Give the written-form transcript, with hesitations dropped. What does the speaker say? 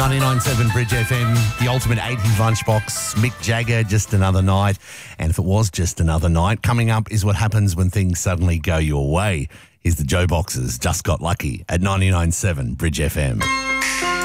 99.7 Bridge FM, the ultimate 80s lunchbox, Mick Jagger, Just Another Night. And if it was just another night, coming up is what happens when things suddenly go your way. Here's the Joe Boxers, Just Got Lucky at 99.7 Bridge FM.